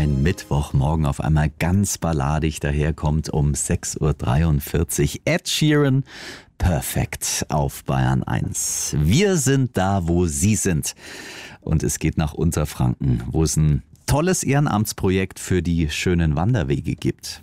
ein Mittwochmorgen auf einmal ganz balladig daherkommt um 6.43 Uhr. Ed Sheeran, Perfekt auf Bayern 1. Wir sind da, wo Sie sind. Und es geht nach Unterfranken, wo es ein tolles Ehrenamtsprojekt für die schönen Wanderwege gibt.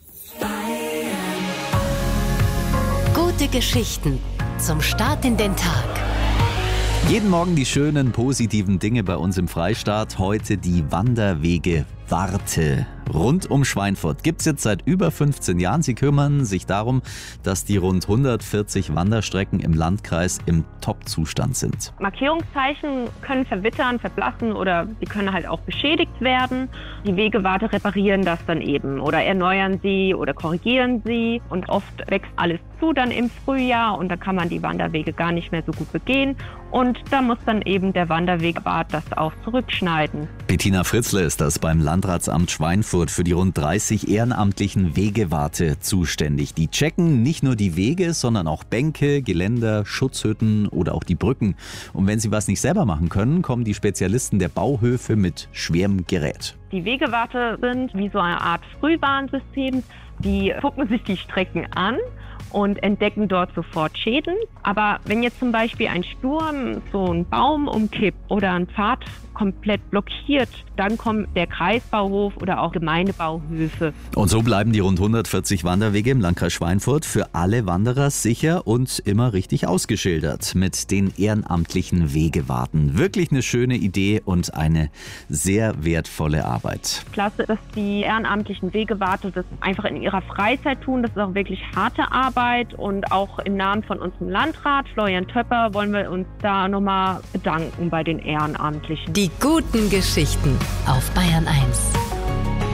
Gute Geschichten zum Start in den Tag. Jeden Morgen die schönen, positiven Dinge bei uns im Freistaat. Heute die Wanderwege-Warte. Rund um Schweinfurt gibt es jetzt seit über 15 Jahren. Sie kümmern sich darum, dass die rund 140 Wanderstrecken im Landkreis im Top-Zustand sind. Markierungszeichen können verwittern, verblassen oder sie können halt auch beschädigt werden. Die Wegewarte reparieren das dann eben oder erneuern sie oder korrigieren sie. Und oft wächst alles zu dann im Frühjahr und da kann man die Wanderwege gar nicht mehr so gut begehen. Und da muss dann eben der Wanderwegwart das auch zurückschneiden. Bettina Fritzle ist das beim Landratsamt Schweinfurt für die rund 30 ehrenamtlichen Wegewarte zuständig. Die checken nicht nur die Wege, sondern auch Bänke, Geländer, Schutzhütten oder auch die Brücken. Und wenn sie was nicht selber machen können, kommen die Spezialisten der Bauhöfe mit schwerem Gerät. Die Wegewarte sind wie so eine Art Frühwarnsystem. Die gucken sich die Strecken an und entdecken dort sofort Schäden. Aber wenn jetzt zum Beispiel ein Sturm so einen Baum umkippt oder ein Pfad komplett blockiert, dann kommt der Kreisbauhof oder auch Gemeindebauhöfe. Und so bleiben die rund 140 Wanderwege im Landkreis Schweinfurt für alle Wanderer sicher und immer richtig ausgeschildert mit den ehrenamtlichen Wegewarten. Wirklich eine schöne Idee und eine sehr wertvolle Arbeit. Klasse, dass die ehrenamtlichen Wegewarte das einfach in ihrer Freizeit tun. Das ist auch wirklich harte Arbeit und auch im Namen von unserem Landrat Florian Töpper wollen wir uns da nochmal bedanken bei den Ehrenamtlichen. Die guten Geschichten auf Bayern 1.